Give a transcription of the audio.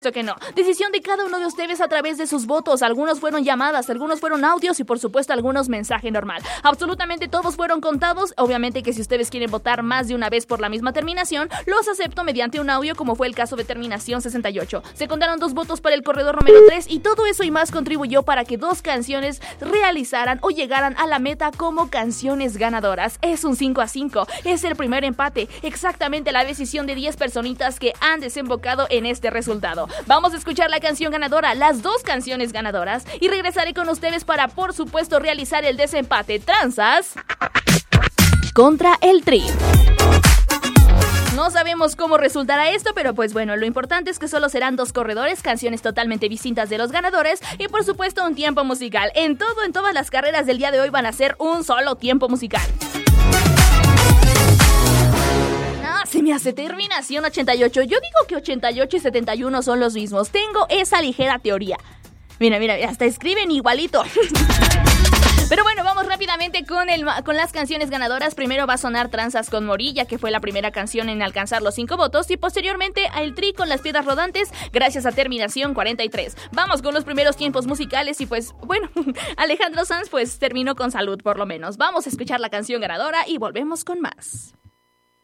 Que no. Decisión de cada uno de ustedes a través de sus votos. Algunos fueron llamadas, algunos fueron audios y por supuesto algunos mensaje normal. Absolutamente todos fueron contados. Obviamente que si ustedes quieren votar más de una vez por la misma terminación, los acepto mediante un audio, como fue el caso de terminación 68. Se contaron 2 votos para el corredor Romero 3 y todo eso y más contribuyó para que 2 canciones realizaran o llegaran a la meta como canciones ganadoras. Es un 5-5. Es el primer empate. Exactamente la decisión de 10 personitas que han desembocado en este resultado. Vamos a escuchar la canción ganadora, las 2 canciones ganadoras, y regresaré con ustedes para, por supuesto, realizar el desempate. Tranzas contra el Tri. No sabemos cómo resultará esto, pero pues bueno, lo importante es que solo serán 2 corredores, canciones totalmente distintas de los ganadores y por supuesto un tiempo musical. En todas las carreras del día de hoy van a ser un solo tiempo musical. Se me hace terminación 88. Yo digo que 88 y 71 son los mismos. Tengo esa ligera teoría. Mira, hasta escriben igualito. Pero bueno, vamos rápidamente con las canciones ganadoras. Primero va a sonar Tranzas con Morilla, que fue la primera canción en alcanzar los 5 votos. Y posteriormente a El Tri con Las Piedras Rodantes, gracias a terminación 43. Vamos con los primeros tiempos musicales y pues, bueno, Alejandro Sanz pues terminó con salud por lo menos. Vamos a escuchar la canción ganadora y volvemos con más.